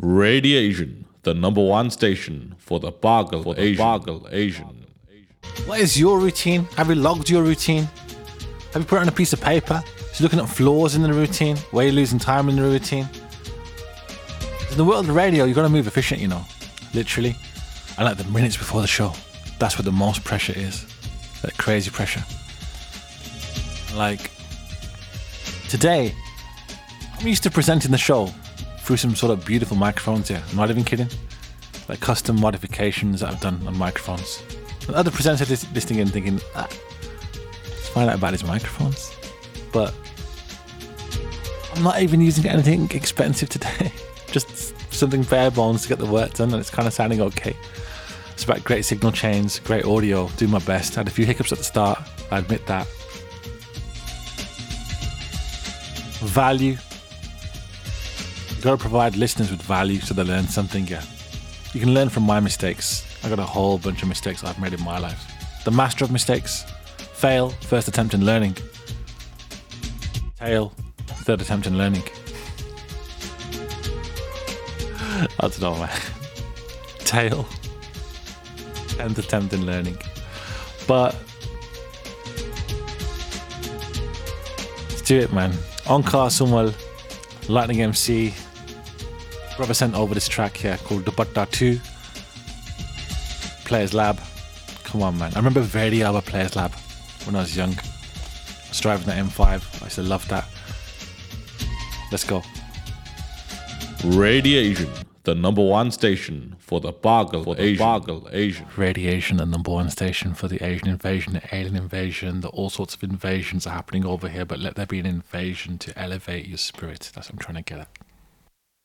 Radiation, the number one station for the Bargal Asian. What is your routine? Have you logged your routine? Have you put it on a piece of paper? Just looking at flaws in the routine? Where you're losing time in the routine? In the world of radio, you've got to move efficient, you know. Literally. And like the minutes before the show, that's where the most pressure is. That crazy pressure. Like, today, I'm used to presenting the show through some sort of beautiful microphones here. I'm not even kidding. Like custom modifications that I've done on microphones. And other presenters listening in thinking, let's find out about his microphones. But I'm not even using anything expensive today. Just something bare bones to get the work done, and it's kind of sounding okay. It's about great signal chains, great audio, do my best. I had a few hiccups at the start, I admit that. Value. You've got to provide listeners with value so they learn something, yeah. You can learn from my mistakes. I got a whole bunch of mistakes I've made in my life. The master of mistakes. Fail, first attempt in learning. Tail, third attempt in learning. I don't know, man. Tail, 10th attempt in learning. But let's do it, man. Onkar Sunwal, Lightning MC. Brother sent over this track here called Dupatta 2. Players Lab. Come on, man. I remember very over Players Lab when I was young. I was driving the M5. I used to love that. Let's go. Radiation, the number one station for the Bargal Asian. Radiation, the number one station for the Asian invasion, the alien invasion, all sorts of invasions are happening over here, but let there be an invasion to elevate your spirit. That's what I'm trying to get at.